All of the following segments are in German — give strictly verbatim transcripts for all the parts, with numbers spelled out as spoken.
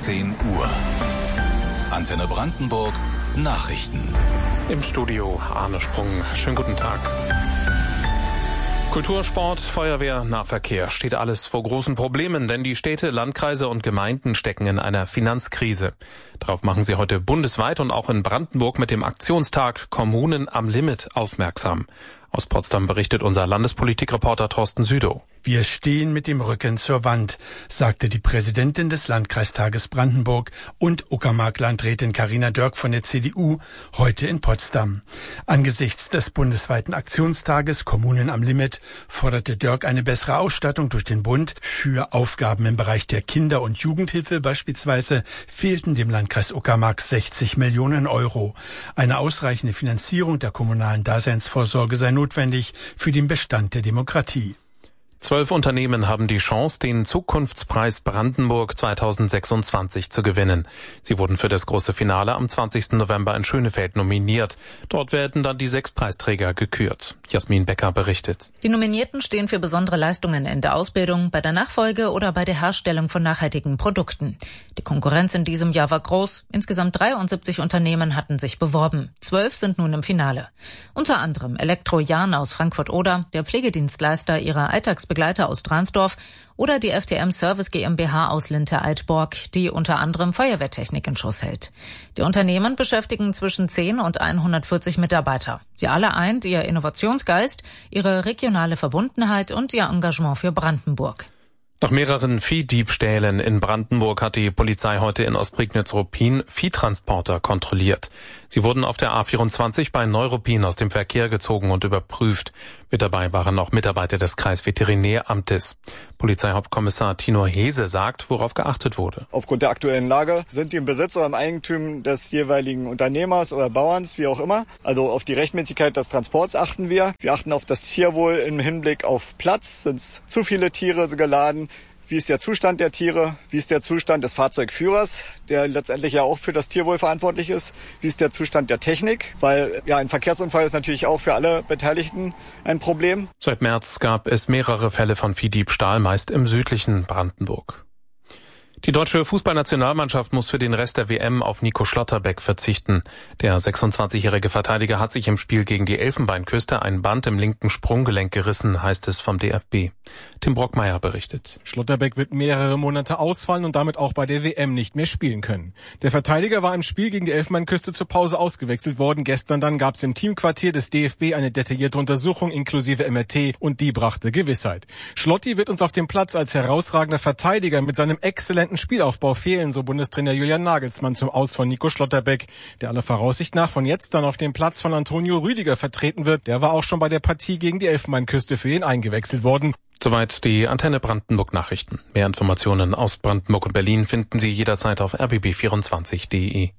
zehn Uhr. Antenne Brandenburg Nachrichten. Im Studio Arne Sprung. Schönen guten Tag. Kultur, Sport, Feuerwehr, Nahverkehr steht alles vor großen Problemen, denn die Städte, Landkreise und Gemeinden stecken in einer Finanzkrise. Darauf machen sie heute bundesweit und auch in Brandenburg mit dem Aktionstag Kommunen am Limit aufmerksam. Aus Potsdam berichtet unser Landespolitikreporter Thorsten Südow. Wir stehen mit dem Rücken zur Wand, sagte die Präsidentin des Landkreistages Brandenburg und Uckermark-Landrätin Carina Dörk von der C D U heute in Potsdam. Angesichts des bundesweiten Aktionstages Kommunen am Limit forderte Dörk eine bessere Ausstattung durch den Bund. Für Aufgaben im Bereich der Kinder- und Jugendhilfe beispielsweise fehlten dem Landkreis Uckermark sechzig Millionen Euro. Eine ausreichende Finanzierung der kommunalen Daseinsvorsorge sei notwendig für den Bestand der Demokratie. Zwölf Unternehmen haben die Chance, den Zukunftspreis Brandenburg zweitausendsechsundzwanzig zu gewinnen. Sie wurden für das große Finale am zwanzigsten November in Schönefeld nominiert. Dort werden dann die sechs Preisträger gekürt. Jasmin Becker berichtet. Die Nominierten stehen für besondere Leistungen in der Ausbildung, bei der Nachfolge oder bei der Herstellung von nachhaltigen Produkten. Die Konkurrenz in diesem Jahr war groß. Insgesamt dreiundsiebzig Unternehmen hatten sich beworben. Zwölf sind nun im Finale. Unter anderem Elektro Jahn aus Frankfurt-Oder, der Pflegedienstleister ihrer Alltags Begleiter aus Dransdorf oder die F D M Service GmbH aus Linte-Altborg, die unter anderem Feuerwehrtechnik in Schuss hält. Die Unternehmen beschäftigen zwischen zehn und hundertvierzig Mitarbeiter. Sie alle eint ihr Innovationsgeist, ihre regionale Verbundenheit und ihr Engagement für Brandenburg. Nach mehreren Viehdiebstählen in Brandenburg hat die Polizei heute in Ostprignitz-Ruppin Viehtransporter kontrolliert. Sie wurden auf der A vierundzwanzig bei Neuruppin aus dem Verkehr gezogen und überprüft. Mit dabei waren auch Mitarbeiter des Kreisveterinäramtes. Polizeihauptkommissar Tino Hese sagt, worauf geachtet wurde. Aufgrund der aktuellen Lage sind die im Besitz oder im Eigentum des jeweiligen Unternehmers oder Bauerns, wie auch immer. Also auf die Rechtmäßigkeit des Transports achten wir. Wir achten auf das Tierwohl im Hinblick auf Platz. Sind es zu viele Tiere geladen? Wie ist der Zustand der Tiere? Wie ist der Zustand des Fahrzeugführers, der letztendlich ja auch für das Tierwohl verantwortlich ist? Wie ist der Zustand der Technik? Weil ja, ein Verkehrsunfall ist natürlich auch für alle Beteiligten ein Problem. Seit März gab es mehrere Fälle von Viehdiebstahl, meist im südlichen Brandenburg. Die deutsche Fußballnationalmannschaft muss für den Rest der W M auf Nico Schlotterbeck verzichten. Der sechsundzwanzigjährige Verteidiger hat sich im Spiel gegen die Elfenbeinküste ein Band im linken Sprunggelenk gerissen, heißt es vom D F B. Tim Brockmeier berichtet. Schlotterbeck wird mehrere Monate ausfallen und damit auch bei der W M nicht mehr spielen können. Der Verteidiger war im Spiel gegen die Elfenbeinküste zur Pause ausgewechselt worden. Gestern dann gab es im Teamquartier des D F B eine detaillierte Untersuchung inklusive M R T und die brachte Gewissheit. Schlotti wird uns auf dem Platz als herausragender Verteidiger mit seinem exzellenten Spielaufbau fehlen, so Bundestrainer Julian Nagelsmann zum Aus von Nico Schlotterbeck, der aller Voraussicht nach von jetzt dann auf dem Platz von Antonio Rüdiger vertreten wird. Der war auch schon bei der Partie gegen die Elfenbeinküste für ihn eingewechselt worden. Soweit die Antenne Brandenburg Nachrichten. Mehr Informationen aus Brandenburg und Berlin finden Sie jederzeit auf r b b vierundzwanzig punkt d e.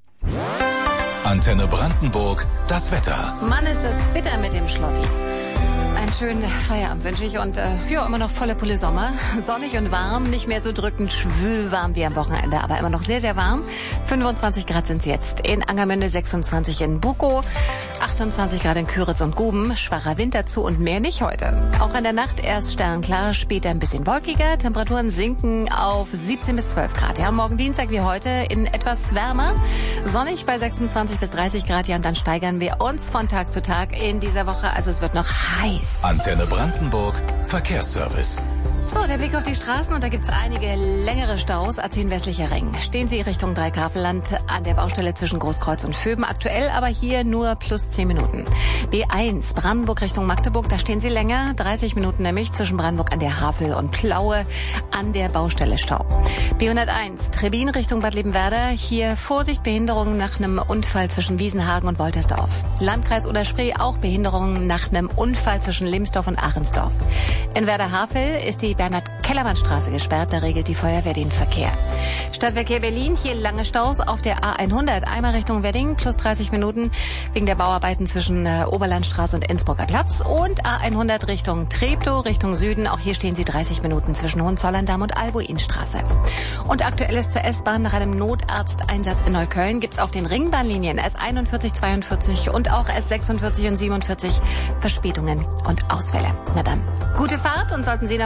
Antenne Brandenburg, das Wetter. Mann, ist das bitter mit dem Schlotti. Einen schönen Feierabend wünsche ich und äh, ja, immer noch volle Pulle Sommer. Sonnig und warm, nicht mehr so drückend schwül warm wie am Wochenende, aber immer noch sehr, sehr warm. fünfundzwanzig Grad sind es jetzt in Angermünde, sechsundzwanzig in Bukow, achtundzwanzig Grad in Küritz und Guben. Schwacher Wind dazu und mehr nicht heute. Auch in der Nacht erst sternklar, später ein bisschen wolkiger. Temperaturen sinken auf siebzehn bis zwölf Grad. Ja, morgen Dienstag wie heute in etwas wärmer. Sonnig bei sechsundzwanzig bis dreißig Grad. Ja, und dann steigern wir uns von Tag zu Tag in dieser Woche. Also es wird noch heiß. Antenne Brandenburg, Verkehrsservice. So, der Blick auf die Straßen und da gibt's einige längere Staus. A zehn westlicher Ring. Stehen Sie Richtung Dreigrafelland an der Baustelle zwischen Großkreuz und Vöben. Aktuell aber hier nur plus zehn Minuten. B eins Brandenburg Richtung Magdeburg. Da stehen Sie länger. dreißig Minuten nämlich zwischen Brandenburg an der Havel und Plaue an der Baustelle Stau. B hunderteins Trebin Richtung Bad Liebenwerda. Hier Vorsicht, Behinderungen nach einem Unfall zwischen Wiesenhagen und Woltersdorf. Landkreis Oder-Spree auch Behinderungen nach einem Unfall zwischen Lebensdorf und Ahrensdorf. In Werder-Havel ist die Bernhard-Kellermann-Straße gesperrt, da regelt die Feuerwehr den Verkehr. Stadtverkehr Berlin, hier lange Staus auf der A hundert, einmal Richtung Wedding, plus dreißig Minuten wegen der Bauarbeiten zwischen äh, Oberlandstraße und Innsbrucker Platz. Und A hundert Richtung Treptow, Richtung Süden, auch hier stehen sie dreißig Minuten zwischen Hohenzollern-Damm und Albuinstraße. Und aktuelles zur S-Bahn nach einem Notarzteinsatz in Neukölln gibt's auf den Ringbahnlinien S einundvierzig, zweiundvierzig und auch S sechsundvierzig und siebenundvierzig Verspätungen und Ausfälle. Na dann, gute Fahrt und sollten Sie noch was haben,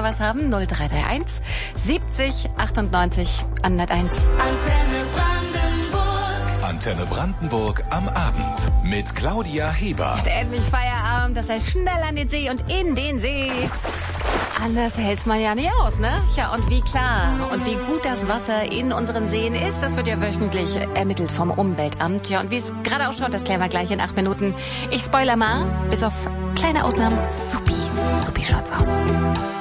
anrufen. null drei drei eins siebzig achtundneunzig hunderteins. Antenne Brandenburg. Antenne Brandenburg am Abend mit Claudia Heber. Hat endlich Feierabend, das heißt schnell an den See und in den See. Anders hält's man ja nicht aus, ne? Ja, und wie klar und wie gut das Wasser in unseren Seen ist, das wird ja wöchentlich ermittelt vom Umweltamt. Ja, und wie es gerade ausschaut, das klären wir gleich in acht Minuten. Ich spoiler mal, bis auf kleine Ausnahmen, supi, supi schaut's aus.